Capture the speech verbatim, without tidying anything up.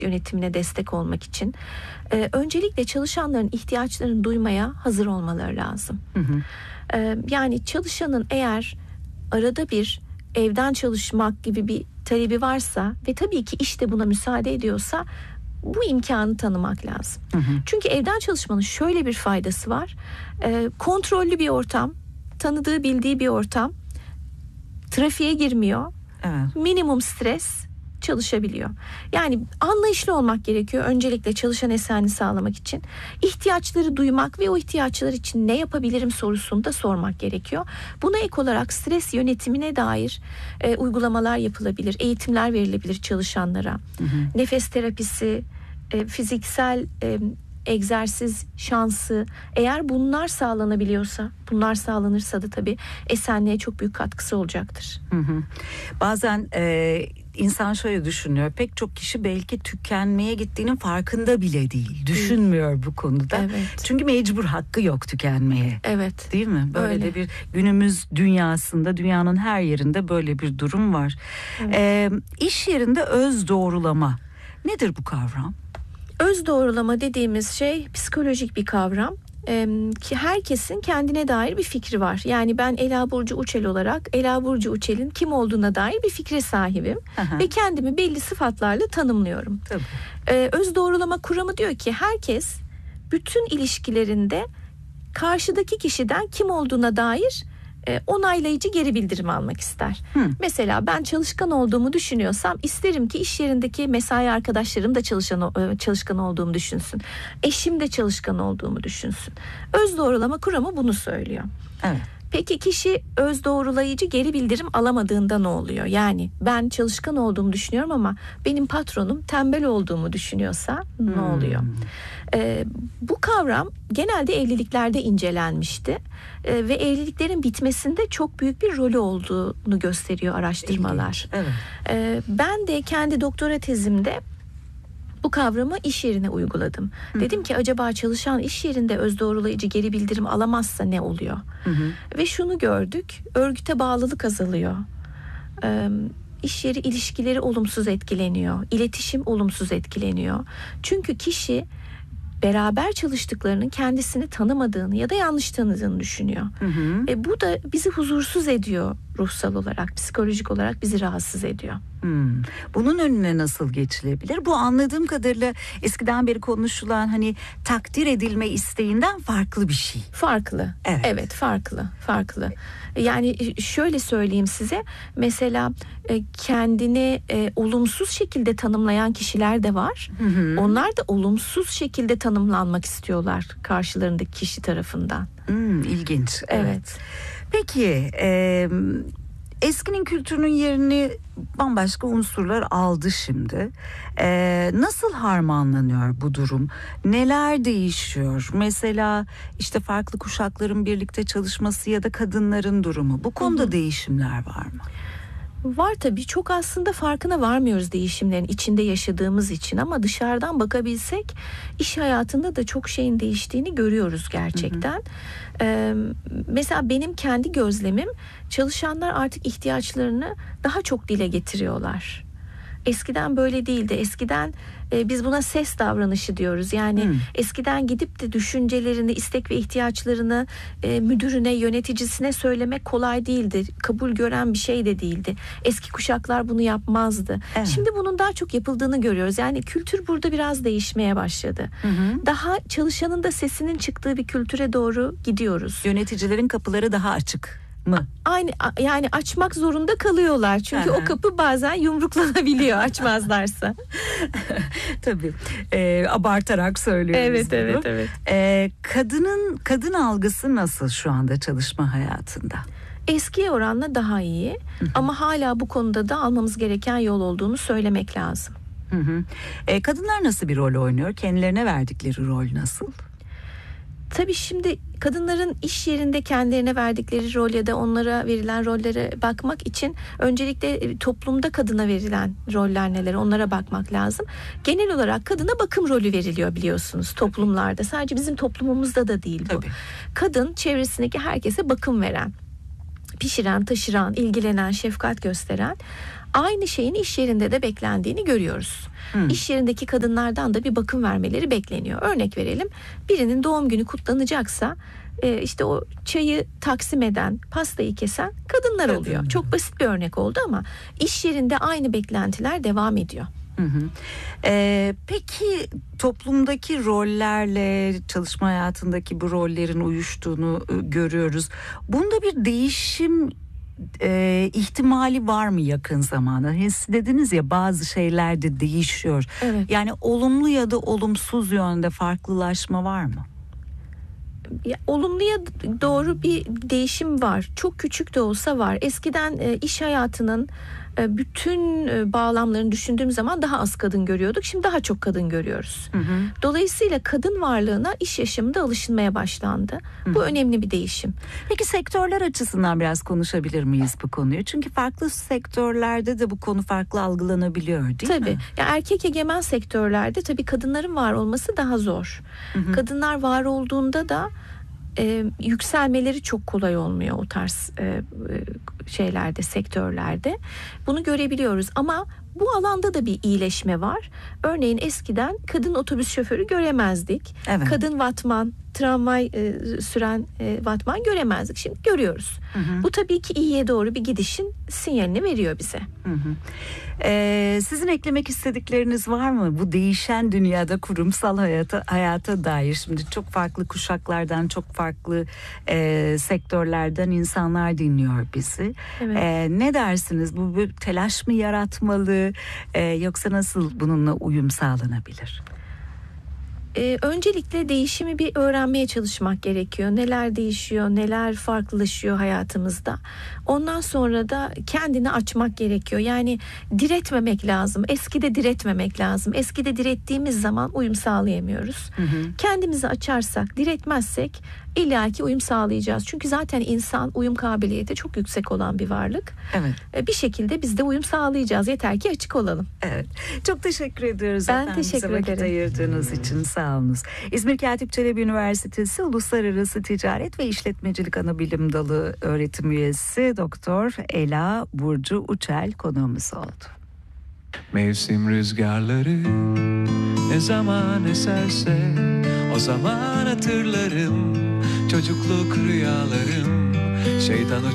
yönetimine destek olmak için e, öncelikle çalışanların ihtiyaçlarını duymaya hazır olmaları lazım. Hı hı. E, yani çalışanın eğer arada bir evden çalışmak gibi bir talebi varsa ve tabii ki iş de buna müsaade ediyorsa bu imkanı tanımak lazım. Hı hı. Çünkü evden çalışmanın şöyle bir faydası var. E, kontrollü bir ortam, tanıdığı bildiği bir ortam, trafiğe girmiyor, evet. Minimum stres, çalışabiliyor. Yani anlayışlı olmak gerekiyor öncelikle çalışan esenliğini sağlamak için. İhtiyaçları duymak ve o ihtiyaçlar için ne yapabilirim sorusunu da sormak gerekiyor. Buna ek olarak stres yönetimine dair e, uygulamalar yapılabilir, eğitimler verilebilir çalışanlara. Hı hı. Nefes terapisi, e, fiziksel e, egzersiz şansı, eğer bunlar sağlanabiliyorsa, bunlar sağlanırsa da tabii esenliğe çok büyük katkısı olacaktır. Hı hı. Bazen e, insan şöyle düşünüyor, pek çok kişi belki tükenmeye gittiğinin farkında bile değil, düşünmüyor bu konuda. Evet. Çünkü mecbur, hakkı yok tükenmeye. Evet. Değil mi? Böyle Öyle. de bir günümüz dünyasında, dünyanın her yerinde böyle bir durum var. Evet. E, iş yerinde öz doğrulama nedir bu kavram? Öz doğrulama dediğimiz şey psikolojik bir kavram. Ee, ki herkesin kendine dair bir fikri var. Yani ben Ela Burcu Uçel olarak Ela Burcu Uçel'in kim olduğuna dair bir fikre sahibim. Aha. Ve kendimi belli sıfatlarla tanımlıyorum. Tabii. Ee, öz doğrulama kuramı diyor ki herkes bütün ilişkilerinde karşıdaki kişiden kim olduğuna dair onaylayıcı geri bildirim almak ister. Hı. Mesela ben çalışkan olduğumu düşünüyorsam isterim ki iş yerindeki mesai arkadaşlarım da çalışan çalışkan olduğumu düşünsün. Eşim de çalışkan olduğumu düşünsün. Öz doğrulama kuramı bunu söylüyor. Evet. Peki kişi öz doğrulayıcı geri bildirim alamadığında ne oluyor? Yani ben çalışkan olduğumu düşünüyorum ama benim patronum tembel olduğumu düşünüyorsa hmm. ne oluyor? Ee, bu kavram genelde evliliklerde incelenmişti ee, ve evliliklerin bitmesinde çok büyük bir rolü olduğunu gösteriyor araştırmalar. Evet. Ee, ben de kendi doktora tezimde bu kavramı iş yerine uyguladım. Hı. Dedim ki acaba çalışan iş yerinde öz doğrulayıcı geri bildirim alamazsa ne oluyor? Hı hı. Ve şunu gördük, örgüte bağlılık azalıyor. Ee, iş yeri ilişkileri olumsuz etkileniyor, iletişim olumsuz etkileniyor. Çünkü kişi beraber çalıştıklarının kendisini tanımadığını ya da yanlış tanıdığını düşünüyor. Hı hı. E, bu da bizi huzursuz ediyor ruhsal olarak, psikolojik olarak bizi rahatsız ediyor. Hmm. Bunun önüne nasıl geçilebilir? Bu anladığım kadarıyla eskiden beri konuşulan hani takdir edilme isteğinden farklı bir şey. Farklı. Evet, evet farklı, farklı. Yani şöyle söyleyeyim size, mesela kendini e, olumsuz şekilde tanımlayan kişiler de var. Hı hı. Onlar da olumsuz şekilde tanımlanmak istiyorlar karşılarındaki kişi tarafından. Hmm, ilginç. Evet. Evet. Peki, e, eskinin kültürünün yerini bambaşka unsurlar aldı şimdi. Ee, nasıl harmanlanıyor bu durum? Neler değişiyor? Mesela işte farklı kuşakların birlikte çalışması ya da kadınların durumu. Bu konuda Hı-hı. değişimler var mı? Var tabii, çok aslında farkına varmıyoruz değişimlerin içinde yaşadığımız için, ama dışarıdan bakabilsek iş hayatında da çok şeyin değiştiğini görüyoruz gerçekten. Hı hı. Ee, mesela benim kendi gözlemim, çalışanlar artık ihtiyaçlarını daha çok dile getiriyorlar. Eskiden böyle değildi. Eskiden e, biz buna ses davranışı diyoruz. Yani hmm. eskiden gidip de düşüncelerini, istek ve ihtiyaçlarını e, müdürüne, yöneticisine söylemek kolay değildi. Kabul gören bir şey de değildi. Eski kuşaklar bunu yapmazdı. Evet. Şimdi bunun daha çok yapıldığını görüyoruz. Yani kültür burada biraz değişmeye başladı. Hı hı. Daha çalışanın da sesinin çıktığı bir kültüre doğru gidiyoruz. Yöneticilerin kapıları daha açık mı? Aynı, yani açmak zorunda kalıyorlar. Çünkü Aha. o kapı bazen yumruklanabiliyor açmazlarsa. Tabii. Ee, abartarak söylüyoruz. Evet, bunu. evet, evet. Ee, kadının kadın algısı nasıl şu anda çalışma hayatında? Eskiye oranla daha iyi. Hı hı. Ama hala bu konuda da almamız gereken yol olduğunu söylemek lazım. Hı hı. Ee, kadınlar nasıl bir rol oynuyor? Kendilerine verdikleri rol nasıl? Tabii şimdi kadınların iş yerinde kendilerine verdikleri rol ya da onlara verilen rollere bakmak için öncelikle toplumda kadına verilen roller neler, onlara bakmak lazım. Genel olarak kadına bakım rolü veriliyor biliyorsunuz toplumlarda. Sadece bizim toplumumuzda da değil bu. Tabii. Kadın çevresindeki herkese bakım veren, pişiren, taşıran, ilgilenen, şefkat gösteren, aynı şeyin iş yerinde de beklendiğini görüyoruz. Hmm. İş yerindeki kadınlardan da bir bakım vermeleri bekleniyor. Örnek verelim, birinin doğum günü kutlanacaksa e, işte o çayı taksim eden, pastayı kesen kadınlar oluyor. Kadın. Çok basit bir örnek oldu ama iş yerinde aynı beklentiler devam ediyor. Hı hı. Ee, peki toplumdaki rollerle çalışma hayatındaki bu rollerin uyuştuğunu e, görüyoruz. Bunda bir değişim e, ihtimali var mı yakın zamanda? Hani siz dediniz ya, bazı şeyler de değişiyor. Evet. Yani olumlu ya da olumsuz yönde farklılaşma var mı? Ya, olumluya doğru bir değişim var. Çok küçük de olsa var. Eskiden e, iş hayatının e, bütün e, bağlamlarını düşündüğüm zaman daha az kadın görüyorduk. Şimdi daha çok kadın görüyoruz. Hı hı. Dolayısıyla kadın varlığına iş yaşamında alışılmaya başlandı. Hı. Bu önemli bir değişim. Peki sektörler açısından biraz konuşabilir miyiz bu konuyu? Çünkü farklı sektörlerde de bu konu farklı algılanabiliyor, değil tabii. mi? Ya, erkek egemen sektörlerde tabii kadınların var olması daha zor. Hı hı. Kadınlar var olduğunda da e, yükselmeleri çok kolay olmuyor o tarz e, şeylerde, sektörlerde. Bunu görebiliyoruz ama bu alanda da bir iyileşme var. Örneğin eskiden kadın otobüs şoförü göremezdik. Evet. Kadın vatman, tramvay e, süren e, vatman göremezdik. Şimdi görüyoruz. Hı hı. Bu tabii ki iyiye doğru bir gidişin sinyalini veriyor bize. Hı hı. Ee, sizin eklemek istedikleriniz var mı? Bu değişen dünyada kurumsal hayata, hayata dair. Şimdi çok farklı kuşaklardan, çok farklı e, sektörlerden insanlar dinliyor bizi. Evet. E, ne dersiniz? Bu bir telaş mı yaratmalı? E, yoksa nasıl bununla uyum sağlanabilir? Ee, öncelikle değişimi bir öğrenmeye çalışmak gerekiyor. Neler değişiyor, neler farklılaşıyor hayatımızda. Ondan sonra da kendini açmak gerekiyor. Yani diretmemek lazım. Eskide diretmemek lazım. Eskide direttiğimiz zaman uyum sağlayamıyoruz. Hı hı. Kendimizi açarsak, diretmezsek illaki uyum sağlayacağız. Çünkü zaten insan uyum kabiliyeti çok yüksek olan bir varlık. Evet. Bir şekilde biz de uyum sağlayacağız. Yeter ki açık olalım. Evet. Çok teşekkür ediyoruz. Ben efendim, teşekkür ederim. Vakit ayırdığınız için sağ olunuz. İzmir Katip Çelebi Üniversitesi Uluslararası Ticaret ve İşletmecilik Anabilim Dalı öğretim üyesi Doktor Ela Burcu Uçel konuğumuz oldu. Mevsim rüzgarları ne zaman eserse o zaman hatırlarım çocukluk rüyalarım şeytan